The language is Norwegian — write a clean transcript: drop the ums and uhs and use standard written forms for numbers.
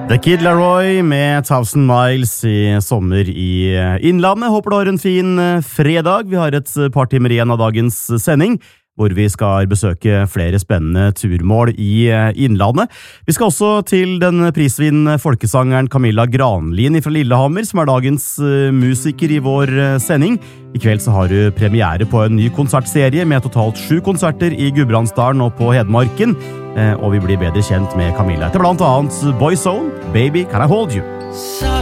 The Kid Laroi med 1000 Miles i sommer i Innlandet. Håper du har en fin fredag. Vi har et par timer igjen av dagens sending, hvor vi skal besøke flere spennende turmål i Innlandet. Vi skal også til den prisvinnende folkesangeren Camilla Granlin fra Lillehammer, som er dagens musiker i vår sending. I kveld så har du premiere på en ny konsertserie med totalt 7 konserter i Gudbrandsdalen og på Hedmarken. Og vi blir bedre kjent med Camilla etter blant annet Boyzone, Baby Can I Hold You?